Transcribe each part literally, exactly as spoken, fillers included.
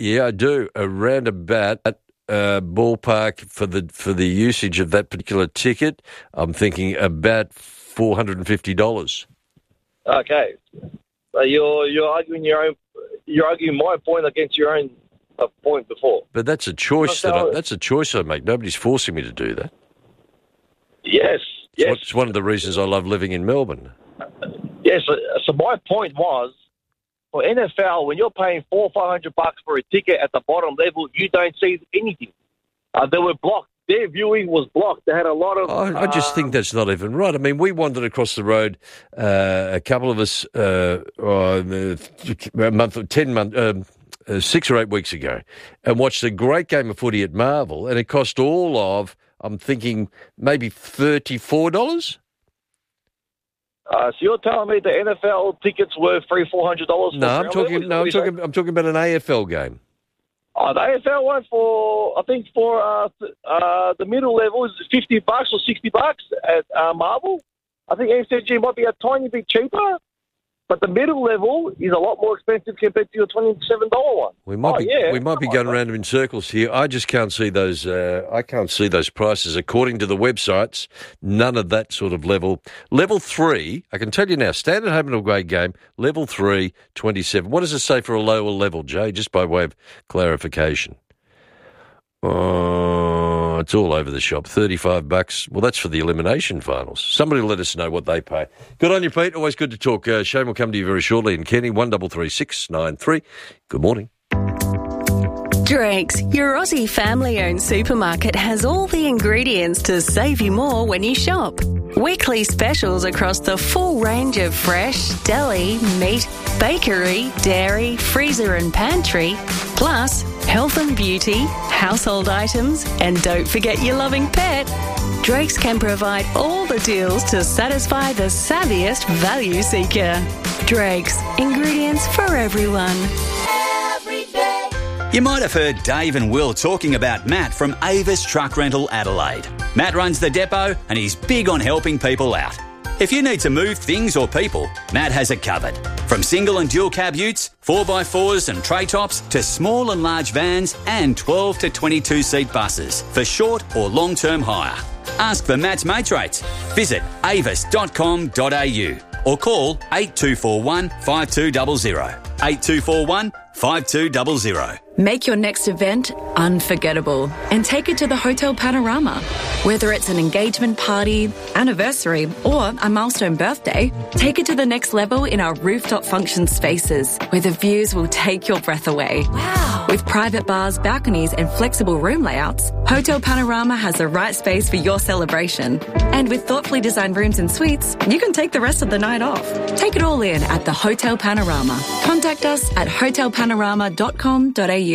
Yeah, I do. Around about uh, ballpark for the for the usage of that particular ticket, I'm thinking about four hundred and fifty dollars. Okay, uh, you're you're arguing your own. You're arguing my point against your own uh, point before. But that's a choice that I, that's a choice I make. Nobody's forcing me to do that. Yes, it's yes. One, it's one of the reasons I love living in Melbourne. Yes. So, so my point was, for N F L, when you're paying four or five hundred bucks for a ticket at the bottom level, you don't see anything. Uh, they were blocked. Their viewing was blocked. They had a lot of... I, I just uh, think that's not even right. I mean, we wandered across the road, uh, a couple of us, uh, a month, ten months, um, uh, six or eight weeks ago, and watched a great game of footy at Marvel, and it cost all of, I'm thinking, maybe thirty-four dollars? Uh, so you're telling me the N F L tickets were three, four hundred dollars? No, I'm talking. No, I'm talking. I'm talking about an A F L game. Oh, the A F L one for I think for uh, uh, the middle level is fifty bucks or sixty bucks at uh, Marvel. I think M C G might be a tiny bit cheaper, but the middle level is a lot more expensive compared to your twenty-seven dollar one. We might oh, be. Yeah. We might be going around in circles here. I just can't see those. Uh, I can't see those prices according to the websites. None of that sort of level. Level three. I can tell you now. Standard home and away game. Level three, twenty-seven. What does it say for a lower level, Jay? Just by way of clarification. Oh, it's all over the shop. Thirty-five bucks. Well, that's for the elimination finals. Somebody will let us know what they pay. Good on you, Pete. Always good to talk. Uh, Shane will come to you very shortly. And Kenny, one double three six nine three. Good morning. Drake's, your Aussie family-owned supermarket, has all the ingredients to save you more when you shop. Weekly specials across the full range of fresh, deli, meat, bakery, dairy, freezer and pantry, plus health and beauty, household items, and don't forget your loving pet. Drake's can provide all the deals to satisfy the savviest value seeker. Drake's, ingredients for everyone. You might have heard Dave and Will talking about Matt from Avis Truck Rental Adelaide. Matt runs the depot and he's big on helping people out. If you need to move things or people, Matt has it covered. From single and dual cab utes, four by fours and tray tops, to small and large vans and twelve to twenty-two seat buses for short or long-term hire. Ask for Matt's mates rates. Visit avis dot com dot a u or call eight two four one, five two zero zero. eight two four one, five two zero zero. Make your next event unforgettable and take it to the Hotel Panorama. Whether it's an engagement party, anniversary, or a milestone birthday, take it to the next level in our rooftop function spaces, where the views will take your breath away. Wow! With private bars, balconies, and flexible room layouts, Hotel Panorama has the right space for your celebration. And with thoughtfully designed rooms and suites, you can take the rest of the night off. Take it all in at the Hotel Panorama. Contact us at hotel panorama dot com dot a u.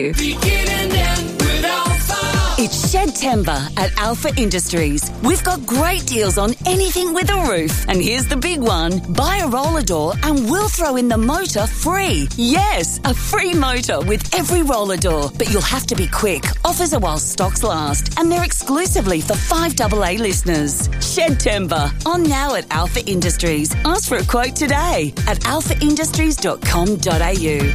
It's Shedtember at Alpha Industries. We've got great deals on anything with a roof. And here's the big one. Buy a roller door and we'll throw in the motor free. Yes, a free motor with every roller door. But you'll have to be quick. Offers are while stocks last. And they're exclusively for five double A listeners. Shedtember. On now at Alpha Industries. Ask for a quote today at alpha industries dot com dot a u.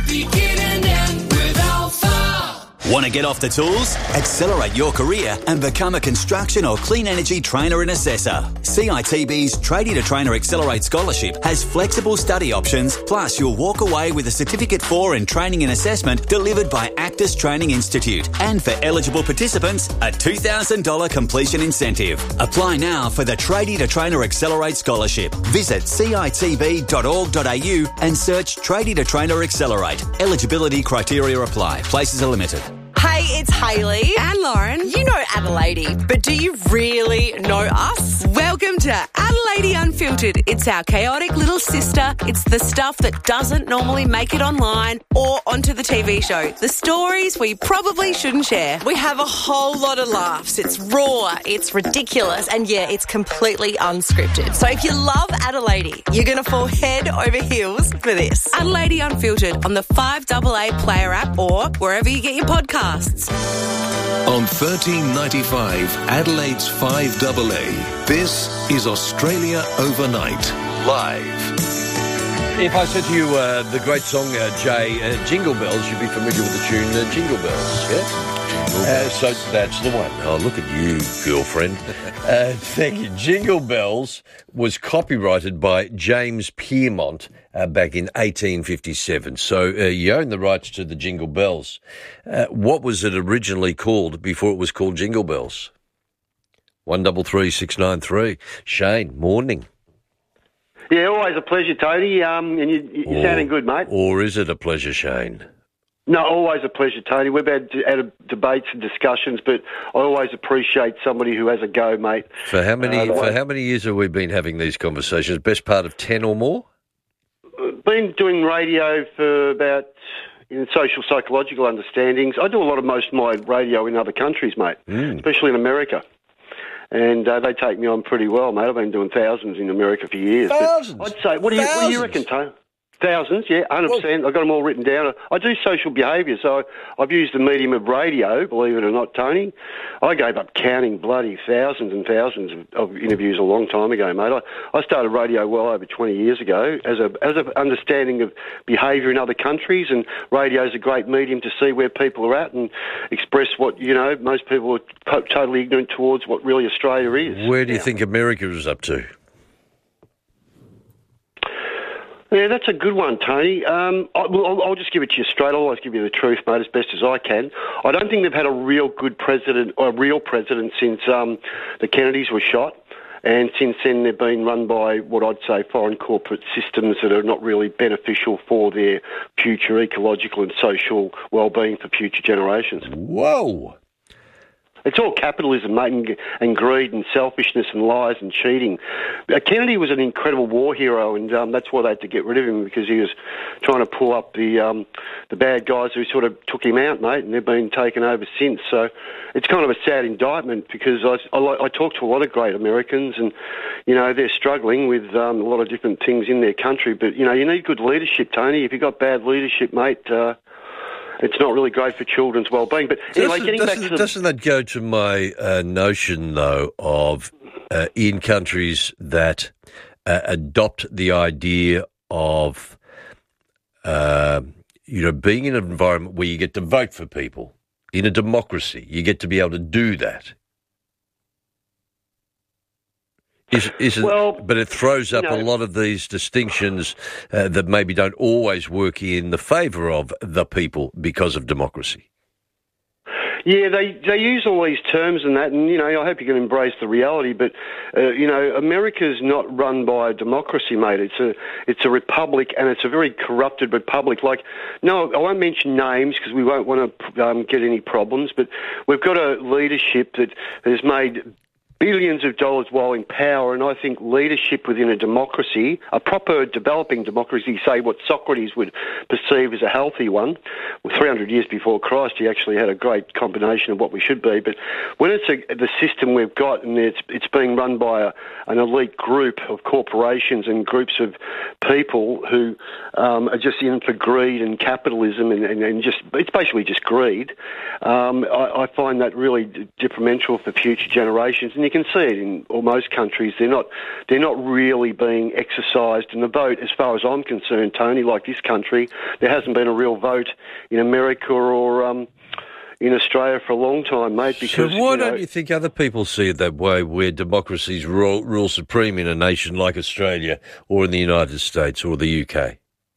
Want to get off the tools? Accelerate your career and become a construction or clean energy trainer and assessor. C I T B's Tradie to Trainer Accelerate Scholarship has flexible study options, plus you'll walk away with a Certificate for in Training and Assessment delivered by Actus Training Institute. And for eligible participants, a two thousand dollars completion incentive. Apply now for the Tradie to Trainer Accelerate Scholarship. Visit c i t b dot org dot a u and search Tradie to Trainer Accelerate. Eligibility criteria apply. Places are limited. Hey, it's Hayley and Lauren. You know Adelaide, but do you really know us? Welcome to Adelaide Unfiltered. It's our chaotic little sister. It's the stuff that doesn't normally make it online or onto the T V show. The stories we probably shouldn't share. We have a whole lot of laughs. It's raw, it's ridiculous, and yeah, it's completely unscripted. So if you love Adelaide, you're going to fall head over heels for this. Adelaide Unfiltered on the five double A Player app or wherever you get your podcasts. On thirteen ninety-five, Adelaide's five double A, this is Australia Overnight, live. If I said to you uh, the great song, uh, Jay, uh, Jingle Bells, you'd be familiar with the tune uh, Jingle Bells, yeah? Uh, so that's the one. Oh, look at you, girlfriend. uh, thank you. Jingle Bells was copyrighted by James Piermont uh, back in eighteen fifty-seven. So uh, you own the rights to the Jingle Bells. Uh, what was it originally called before it was called Jingle Bells? One double three six nine three. Shane, morning. Yeah, always a pleasure, Tony. Um, and you, you're or, sounding good, mate. Or is it a pleasure, Shane? No, always a pleasure, Tony. We've had, had debates and discussions, but I always appreciate somebody who has a go, mate. For how many? Uh, for how many years have we been having these conversations? Best part of ten or more. Been doing radio for about in social psychological understandings. I do a lot of most of my radio in other countries, mate, mm. especially in America. And uh, they take me on pretty well, mate. I've been doing thousands in America for years. Thousands? But I'd say, what do, you, what do you reckon, Tony? Thousands, yeah, one hundred percent. Well, I've got them all written down. I do social behaviour, so I've used the medium of radio, believe it or not, Tony. I gave up counting bloody thousands and thousands of, of interviews a long time ago, mate. I, I started radio well over twenty years ago as a as an understanding of behaviour in other countries, and radio is a great medium to see where people are at and express what, you know, most people are totally ignorant towards what really Australia is. Where do you yeah. think America is up to? Yeah, that's a good one, Tony. Um, I, well, I'll just give it to you straight. I'll always give you the truth, mate, as best as I can. I don't think they've had a real good president, or a real president, since um, the Kennedys were shot. And since then, they've been run by what I'd say foreign corporate systems that are not really beneficial for their future ecological and social well-being for future generations. Whoa! It's all capitalism, mate, and, and greed and selfishness and lies and cheating. Uh, Kennedy was an incredible war hero, and um, that's why they had to get rid of him, because he was trying to pull up the um, the bad guys who sort of took him out, mate, and they've been taken over since. So it's kind of a sad indictment, because I, I, I talk to a lot of great Americans, and, you know, they're struggling with um, a lot of different things in their country. But, you know, you need good leadership, Tony. If you've got bad leadership, mate... Uh, it's not really great for children's well-being. But anyway, doesn't, getting doesn't, back to... Doesn't that go to my uh, notion, though, of uh, in countries that uh, adopt the idea of, uh, you know, being in an environment where you get to vote for people, in a democracy, you get to be able to do that. Is, isn't, well, but it throws up you know, a lot of these distinctions uh, that maybe don't always work in the favour of the people because of democracy. Yeah, they they use all these terms and that, and, you know, I hope you can embrace the reality, but, uh, you know, America's not run by a democracy, mate. It's a it's a republic, and it's a very corrupted republic. Like, no, I won't mention names because we won't want to um, get any problems, but we've got a leadership that has made billions of dollars while in power, and I think leadership within a democracy, a proper developing democracy, say what Socrates would perceive as a healthy one, well, three hundred years before Christ, he actually had a great combination of what we should be. But when it's a, the system we've got, and it's it's being run by a, an elite group of corporations and groups of people who um, are just in for greed and capitalism, and, and, and just it's basically just greed, um, I, I find that really detrimental for future generations. And you can see it in almost countries. They're not they're not really being exercised in the vote, as far as I'm concerned, Tony. Like this country, there hasn't been a real vote in America or um, in Australia for a long time, mate. Because, so why you know, don't you think other people see it that way, where democracies rule, rule supreme in a nation like Australia or in the United States or the U K?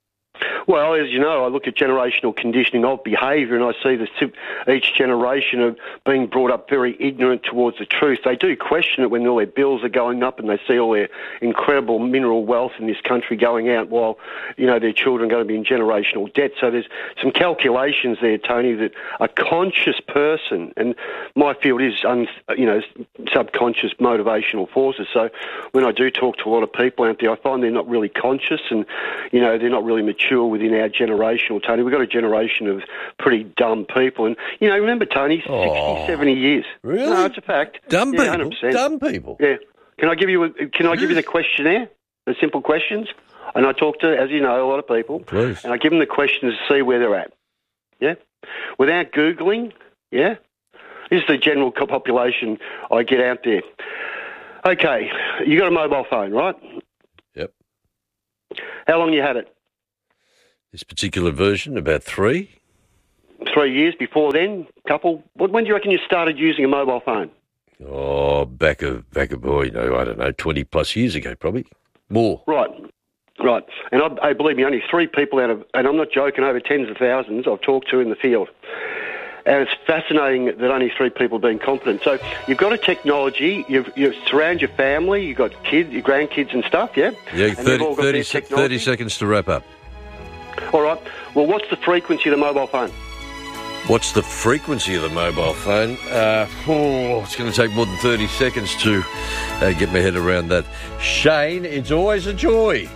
Well, as you know, I look at generational conditioning of behaviour, and I see the, each generation of being brought up very ignorant towards the truth. They do question it when all their bills are going up and they see all their incredible mineral wealth in this country going out while, you know, their children are going to be in generational debt. So there's some calculations there, Tony, that a conscious person, and my field is, un, you know, subconscious motivational forces. So when I do talk to a lot of people out there, I find they're not really conscious, and, you know, they're not really mature within our generation, Tony. We've got a generation of pretty dumb people. And, you know, remember, Tony, sixty, oh, seventy years. Really? No, it's a fact. Dumb yeah, people? one hundred percent. Dumb people? Yeah. Can I give you a, can I give you the questionnaire? The simple questions? And I talk to, as you know, a lot of people. Please. And I give them the questions to see where they're at. Yeah? Without Googling, yeah? This is the general population I get out there. Okay, you got a mobile phone, right? Yep. How long you had it? This particular version, about three. Three years. Before then, couple. When do you reckon you started using a mobile phone? Oh, back of back of boy, no, I don't know, twenty plus years ago, probably more. Right, right. And I, I believe me, only three people out of, and I'm not joking, over tens of thousands I've talked to in the field. And it's fascinating that only three people have been competent. So you've got a technology, you've, you surround your family, you've got kids, your grandkids and stuff, yeah? Yeah, and thirty, thirty, thirty seconds to wrap up. All right. Well, what's the frequency of the mobile phone? What's the frequency of the mobile phone? Uh, oh, it's going to take more than thirty seconds to uh, get my head around that. Shane, it's always a joy.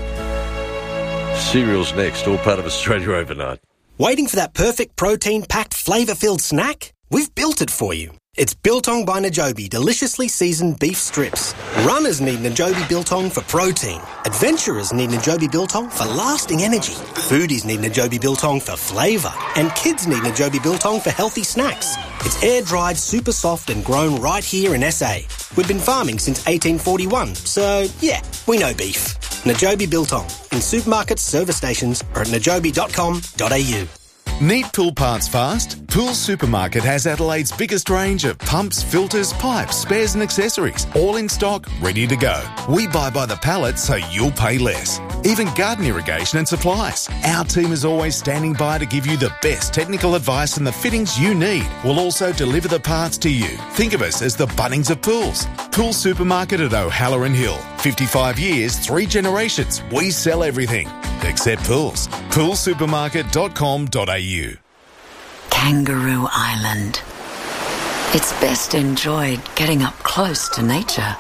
Cereal's next, all part of Australia Overnight. Waiting for that perfect protein-packed, flavour-filled snack? We've built it for you. It's Biltong by Najobi deliciously seasoned beef strips. Runners need Najobi Biltong for protein. Adventurers need Najobi Biltong for lasting energy. Foodies need Najobi Biltong for flavour. And kids need Najobi Biltong for healthy snacks. It's air-dried, super soft and grown right here in S A. We've been farming since eighteen forty-one, so yeah, we know beef. Najobi Biltong in supermarkets, service stations or at najobi dot com dot a u. Need pool parts fast? Pool Supermarket has Adelaide's biggest range of pumps, filters, pipes, spares and accessories, all in stock, ready to go. We buy by the pallet so you'll pay less. Even garden irrigation and supplies. Our team is always standing by to give you the best technical advice and the fittings you need. We'll also deliver the parts to you. Think of us as the Bunnings of pools. Pool Supermarket at O'Halloran Hill. fifty-five years, three generations. We sell everything. Except pools. pool supermarket dot com dot a u. Kangaroo Island. It's best enjoyed getting up close to nature.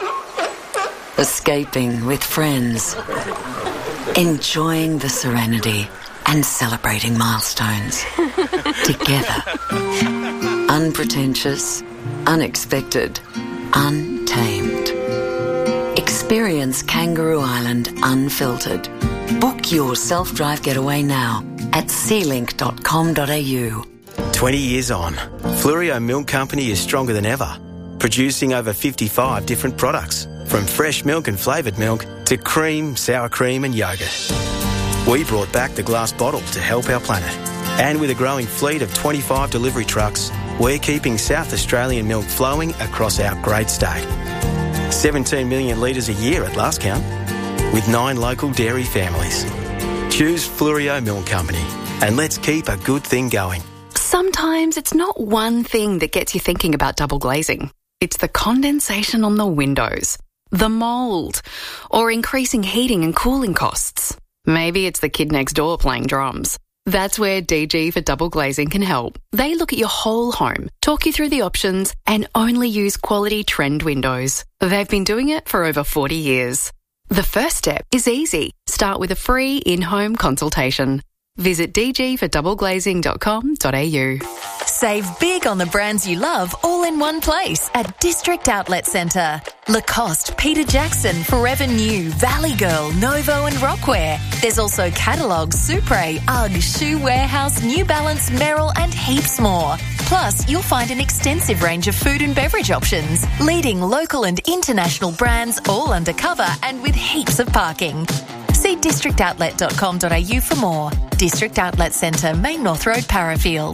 Escaping with friends. Enjoying the serenity and celebrating milestones. Together. Unpretentious, unexpected, untamed. Experience Kangaroo Island unfiltered. Book your self-drive getaway now at sea link dot com dot a u. twenty years on, Flurio Milk Company is stronger than ever, producing over fifty-five different products, from fresh milk and flavoured milk to cream, sour cream and yoghurt. We brought back the glass bottle to help our planet. And with a growing fleet of twenty-five delivery trucks, we're keeping South Australian milk flowing across our great state. seventeen million litres a year at last count, with nine local dairy families. Choose Flurio Milk Company, and let's keep a good thing going. Sometimes it's not one thing that gets you thinking about double glazing. It's the condensation on the windows, the mould, or increasing heating and cooling costs. Maybe it's the kid next door playing drums. That's where D G for Double Glazing can help. They look at your whole home, talk you through the options, and only use quality trend windows. They've been doing it for over forty years. The first step is easy. Start with a free in-home consultation. Visit d g for double glazing dot com dot a u. Save big on the brands you love all in one place at District Outlet Centre. Lacoste, Peter Jackson, Forever New, Valley Girl, Novo and Rockwear. There's also catalogues, Supre, UGG, Shoe Warehouse, New Balance, Merrill and heaps more. Plus, you'll find an extensive range of food and beverage options, leading local and international brands all undercover and with heaps of parking. See district outlet dot com dot a u for more. District Outlet Centre, Main North Road, Parafield.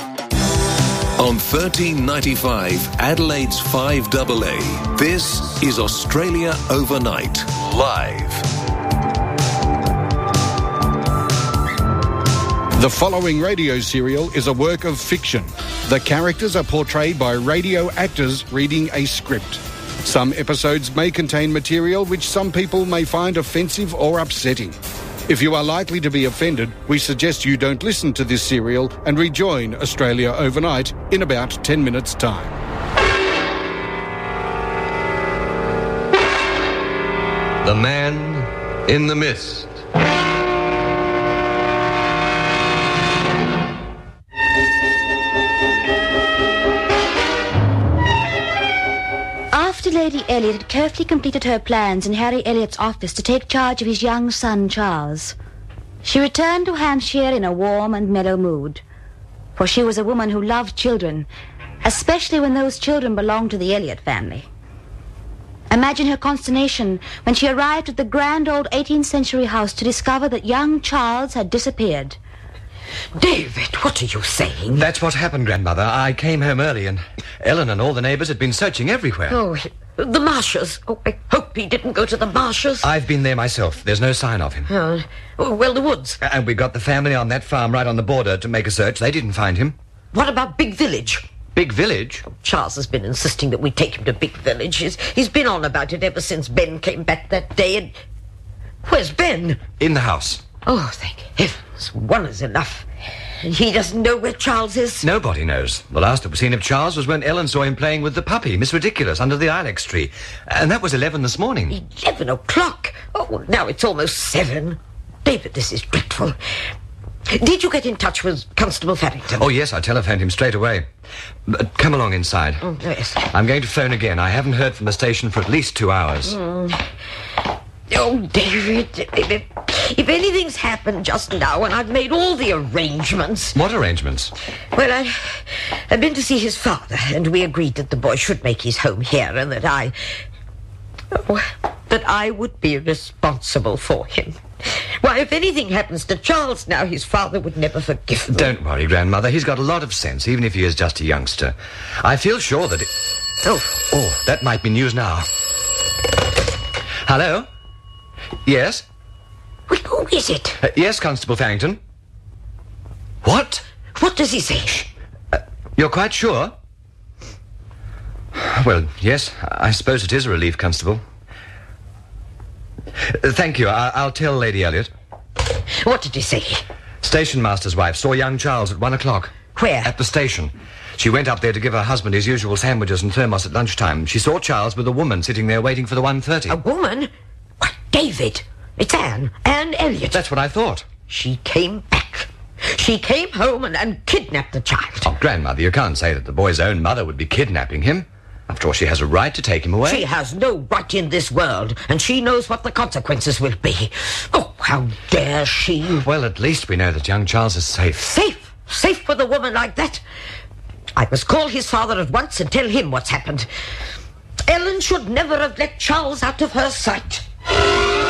On thirteen ninety-five, Adelaide's five A A, this is Australia Overnight, live. The following radio serial is a work of fiction. The characters are portrayed by radio actors reading a script. Some episodes may contain material which some people may find offensive or upsetting. If you are likely to be offended, we suggest you don't listen to this serial and rejoin Australia Overnight in about ten minutes' time. The Man in the Mist. After Lady Elliot had carefully completed her plans in Harry Elliot's office to take charge of his young son, Charles, she returned to Hampshire in a warm and mellow mood. For she was a woman who loved children, especially when those children belonged to the Elliot family. Imagine her consternation when she arrived at the grand old eighteenth century house to discover that young Charles had disappeared. David, what are you saying? That's what happened, Grandmother. I came home early and Ellen and all the neighbours had been searching everywhere. Oh, the marshes. Oh, I hope he didn't go to the marshes. I've been there myself. There's no sign of him. Uh, oh, well, the woods. And we got the family on that farm right on the border to make a search. They didn't find him. What about Big Village? Big Village? Oh, Charles has been insisting that we take him to Big Village. He's, he's been on about it ever since Ben came back that day. And where's Ben? In the house. Oh, thank heavens. One is enough. And he doesn't know where Charles is? Nobody knows. The last that was seen of Charles was when Ellen saw him playing with the puppy, Miss Ridiculous, under the ilex tree. And that was eleven this morning. Eleven o'clock? Oh, now it's almost seven. David, this is dreadful. Did you get in touch with Constable Farrington? Oh, yes, I telephoned him straight away. Uh, come along inside. Oh, yes. I'm going to phone again. I haven't heard from the station for at least two hours. Mm. Oh, David, if, if anything's happened just now and I've made all the arrangements... What arrangements? Well, I, I've been to see his father, and we agreed that the boy should make his home here and that I... Oh, that I would be responsible for him. Why, if anything happens to Charles now, his father would never forgive me. Don't worry, Grandmother. He's got a lot of sense, even if he is just a youngster. I feel sure that it... Oh. Oh, that might be news now. Hello? Yes? Well, who is it? Uh, yes, Constable Farrington. What? What does he say? Uh, you're quite sure? Well, yes, I suppose it is a relief, Constable. Uh, thank you. I- I'll tell Lady Elliot. What did he say? Station master's wife saw young Charles at one o'clock. Where? At the station. She went up there to give her husband his usual sandwiches and thermos at lunchtime. She saw Charles with a woman sitting there waiting for the one thirty. A woman? What, David? It's Anne. Anne Elliot. That's what I thought. She came back. She came home and, and kidnapped the child. Oh, Grandmother, you can't say that the boy's own mother would be kidnapping him. After all, she has a right to take him away. She has no right in this world, and she knows what the consequences will be. Oh, how dare she? Well, at least we know that young Charles is safe. Safe? Safe with a woman like that? I must call his father at once and tell him what's happened. Ellen should never have let Charles out of her sight.